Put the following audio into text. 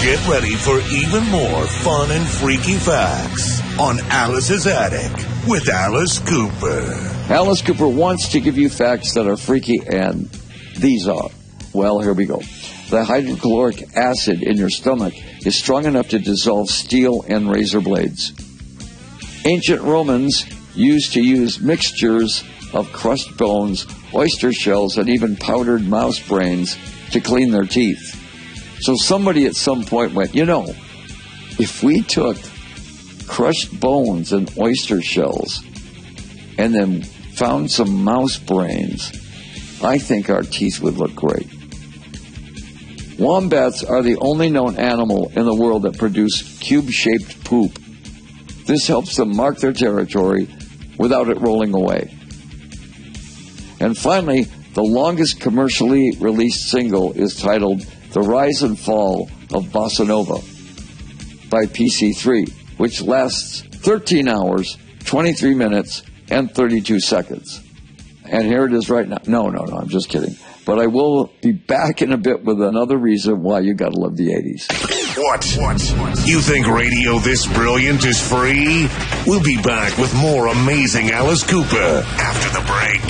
Get ready for even more fun and freaky facts on Alice's Attic with Alice Cooper. Alice Cooper wants to give you facts that are freaky, and these are. Well, here we go. The hydrochloric acid in your stomach is strong enough to dissolve steel and razor blades. Ancient Romans used to use mixtures of crushed bones, oyster shells, and even powdered mouse brains to clean their teeth. So somebody at some point went, if we took crushed bones and oyster shells and then found some mouse brains, I think our teeth would look great. Wombats are the only known animal in the world that produce cube-shaped poop. This helps them mark their territory without it rolling away. And finally, the longest commercially released single is titled The Rise and Fall of Bossa Nova by PC3, which lasts 13 hours, 23 minutes, and 32 seconds. And here it is right now. No, I'm just kidding. But I will be back in a bit with another reason why you gotta love the 80s. What? You think radio this brilliant is free? We'll be back with more amazing Alice Cooper after the break.